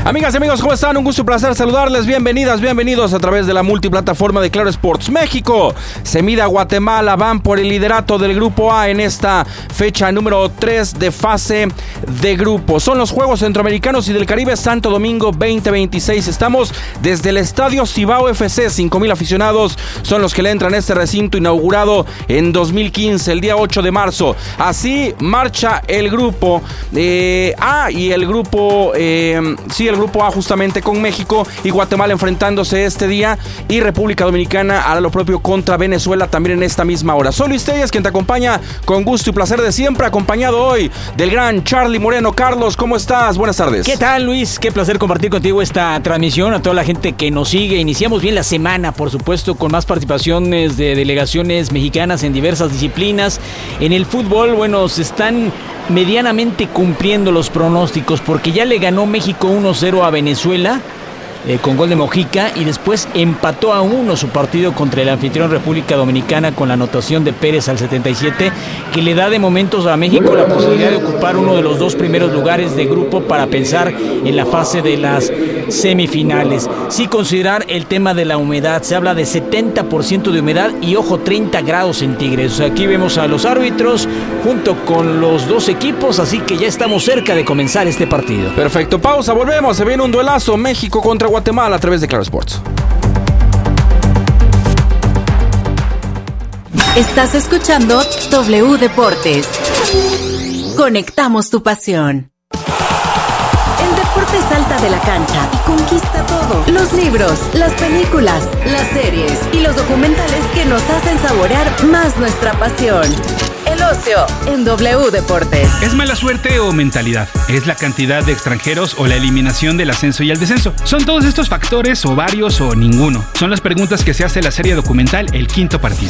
Amigas y amigos, ¿cómo están? Un gusto y placer saludarles. Bienvenidas, bienvenidos a través de la multiplataforma de Claro Sports México. Se mide a Guatemala, van por el liderato del Grupo A en esta fecha número 3 de fase de grupo. Son los Juegos Centroamericanos y del Caribe Santo Domingo 2026. Estamos desde el Estadio Cibao FC. 5,000 aficionados son los que le entran a este recinto inaugurado en 2015, el día 8 de marzo. Así marcha el Grupo A y el Grupo... el Grupo A justamente con México y Guatemala enfrentándose este día, y República Dominicana hará lo propio contra Venezuela también en esta misma hora. Soy Luis Telles, quien te acompaña con gusto y placer de siempre, acompañado hoy del gran Charlie Moreno. Carlos, ¿cómo estás? Buenas tardes. ¿Qué tal, Luis? Qué placer compartir contigo esta transmisión, a toda la gente que nos sigue. Iniciamos bien la semana, por supuesto, con más participaciones de delegaciones mexicanas en diversas disciplinas. En el fútbol, bueno, se están medianamente cumpliendo los pronósticos, porque ya le ganó México 1-0 a Venezuela con gol de Mojica, y después empató a 1 su partido contra el anfitrión República Dominicana con la anotación de Pérez al 77, que le da de momentos a México la posibilidad de ocupar uno de los 2 primeros lugares de grupo para pensar en la fase de las semifinales. Sí considerar el tema de la humedad, se habla de 70% de humedad y ojo, 30 grados centígrados. O sea, aquí vemos a los árbitros junto con los 2 equipos, así que ya estamos cerca de comenzar este partido. Perfecto, pausa, volvemos, se viene un duelazo, México contra Guatemala a través de Claro Sports. Estás escuchando W Deportes. Conectamos tu pasión. El deporte salta de la cancha y conquista todo. Los libros, las películas, las series y los documentales que nos hacen saborear más nuestra pasión. El ocio en W Deportes. ¿Es mala suerte o mentalidad? ¿Es la cantidad de extranjeros o la eliminación del ascenso y el descenso? ¿Son todos estos factores o varios o ninguno? Son las preguntas que se hace la serie documental El Quinto Partido.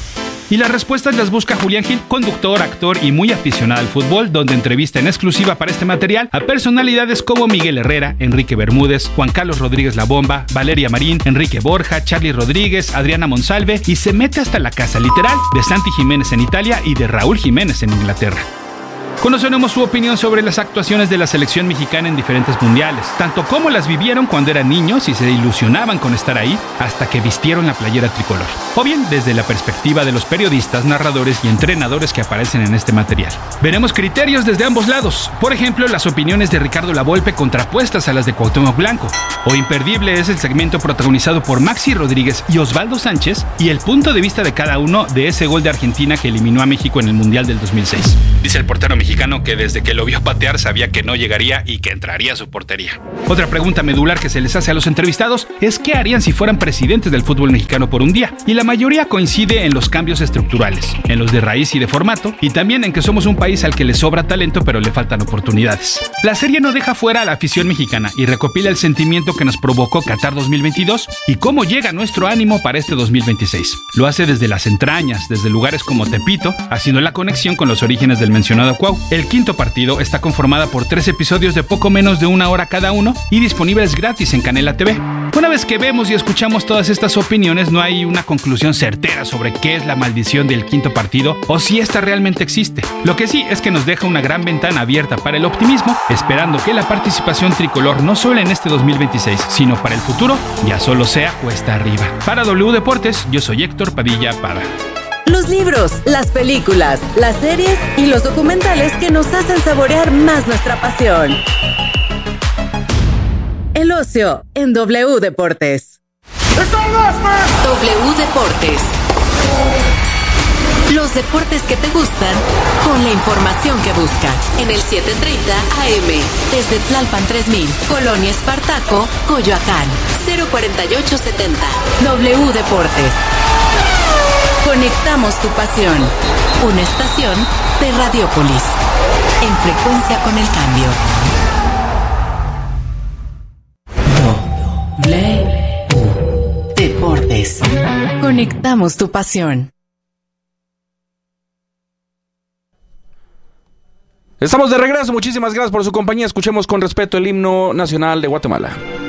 Y las respuestas las busca Julián Gil, conductor, actor y muy aficionado al fútbol, donde entrevista en exclusiva para este material a personalidades como Miguel Herrera, Enrique Bermúdez, Juan Carlos Rodríguez La Bomba, Valeria Marín, Enrique Borja, Charly Rodríguez, Adriana Monsalve, y se mete hasta la casa literal de Santi Jiménez en Italia y de Raúl Jiménez en Inglaterra. Conoceremos su opinión sobre las actuaciones de la selección mexicana en diferentes mundiales, tanto como las vivieron cuando eran niños y se ilusionaban con estar ahí, hasta que vistieron la playera tricolor. O bien desde la perspectiva de los periodistas, narradores y entrenadores que aparecen en este material. Veremos criterios desde ambos lados, por ejemplo, las opiniones de Ricardo Lavolpe contrapuestas a las de Cuauhtémoc Blanco. O imperdible es el segmento protagonizado por Maxi Rodríguez y Osvaldo Sánchez, y el punto de vista de cada uno de ese gol de Argentina que eliminó a México en el Mundial del 2006. Dice el portero mexicano que desde que lo vio patear sabía que no llegaría y que entraría a su portería. Otra pregunta medular que se les hace a los entrevistados es qué harían si fueran presidentes del fútbol mexicano por un día, y la mayoría coincide en los cambios estructurales, en los de raíz y de formato, y también en que somos un país al que le sobra talento pero le faltan oportunidades. La serie no deja fuera a la afición mexicana y recopila el sentimiento que nos provocó Qatar 2022 y cómo llega nuestro ánimo para este 2026. Lo hace desde las entrañas, desde lugares como Tepito, haciendo la conexión con los orígenes del mencionado Cuau. El Quinto Partido está conformada por 3 episodios de poco menos de 1 hora cada uno y disponibles gratis en Canela TV. Una vez que vemos y escuchamos todas estas opiniones, no hay una conclusión certera sobre qué es la maldición del Quinto Partido o si esta realmente existe. Lo que sí es que nos deja una gran ventana abierta para el optimismo, esperando que la participación tricolor no solo en este 2026, sino para el futuro, ya solo sea cuesta arriba. Para W Deportes, yo soy Héctor Padilla Pada. Los libros, las películas, las series y los documentales que nos hacen saborear más nuestra pasión. El ocio en W Deportes. W Deportes. Los deportes que te gustan con la información que buscas. En el 730 AM. Desde Tlalpan 3000, Colonia Espartaco, Coyoacán. 04870. W Deportes. Conectamos tu pasión. Una estación de Radiopolis. En frecuencia con el cambio. W Deportes. Conectamos tu pasión. Estamos de regreso, muchísimas gracias por su compañía. Escuchemos con respeto el himno nacional de Guatemala.